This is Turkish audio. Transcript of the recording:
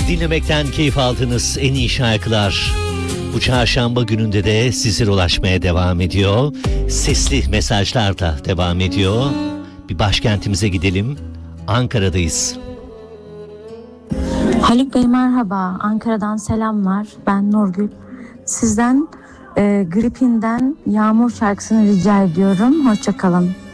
Dinlemekten keyif aldığınız en iyi şarkılar bu çarşamba gününde de sizlere ulaşmaya devam ediyor. Sesli mesajlar da devam ediyor. Bir başkentimize gidelim. Ankara'dayız. Haluk Bey merhaba. Ankara'dan selamlar. Ben Nurgül. Sizden Gripin'den Yağmur şarkısını rica ediyorum. Hoşça kalın.